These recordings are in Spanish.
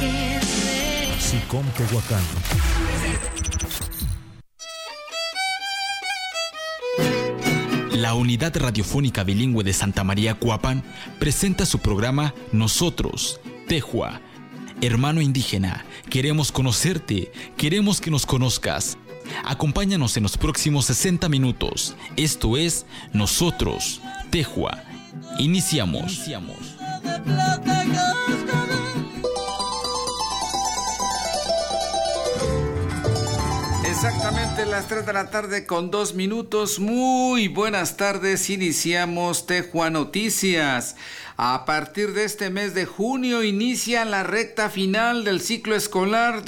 SICOM Tehuacán. La Unidad Radiofónica Bilingüe de Santa María Cuapan presenta su programa Nosotros, Tehua. Hermano indígena, queremos conocerte, queremos que nos conozcas. Acompáñanos en los próximos 60 minutos. Esto es Nosotros, Tehua. Iniciamos. Exactamente las 3 de la tarde con 2 minutos. Muy buenas tardes. Iniciamos Tehua Noticias. A partir de este mes de junio inicia la recta final del ciclo escolar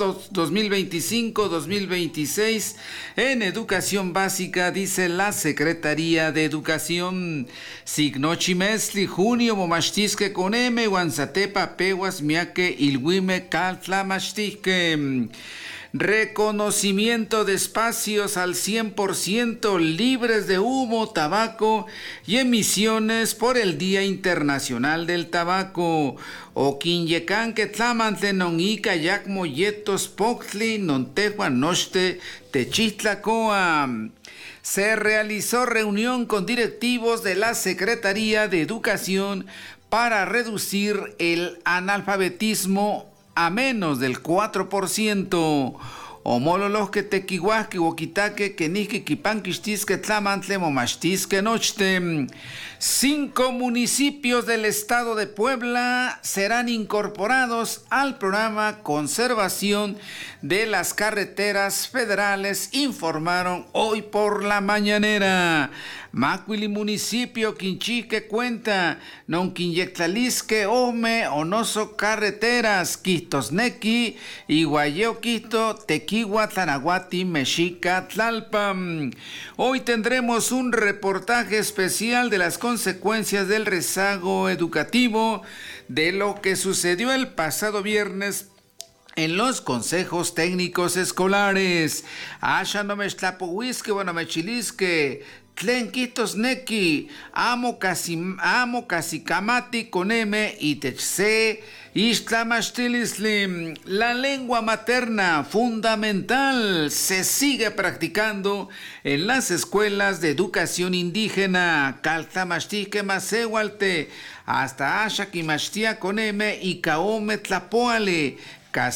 2025-2026 en educación básica, dice la Secretaría de Educación. Signochimesli junio momashtisque coneme guanzatepa peguas miake ilhuime caltlamashtisque. Reconocimiento de espacios al 100% libres de humo, tabaco y emisiones por el Día Internacional del Tabaco. Oquinyecan que tlamantle non ica yac molletos poctli non tehua nochte techitlacoa. Se realizó reunión con directivos de la Secretaría de Educación para reducir el analfabetismo a menos del 4%. Omololos que tequihuasque, huoquitaque, quenique, quipanquistisque, tlamantle, momashtisque, nochte. 5 municipios del estado de Puebla serán incorporados al programa Conservación de las Carreteras Federales, informaron hoy por la mañanera. Macuili municipio Quinchique cuenta, non quinyectalisque ome onoso carreteras, quistosnequi, iguayeo quisto, tequigua, tanaguati, mexica, tlalpan. Hoy tendremos un reportaje especial de las consecuencias del rezago educativo, de lo que sucedió el pasado viernes en los consejos técnicos escolares. Asha no me estlapohuisque, bueno me chilisque, tlenquitos neki, amo casi camati con M y techse, istlamastilislim. La lengua materna fundamental se sigue practicando en las escuelas de educación indígena. Caltamastique masehualte, hasta Asha Kimashtia con M y Kaome Tlapoale.